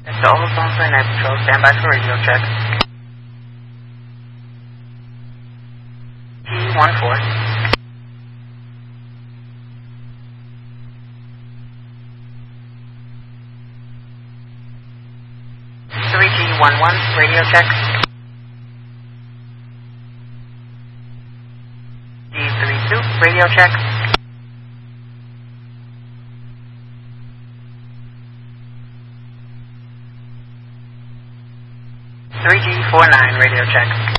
It's the Old Phone for Night Patrol. Stand by for radio check. G14. 3G11, radio check. G32, radio check. G49, radio check.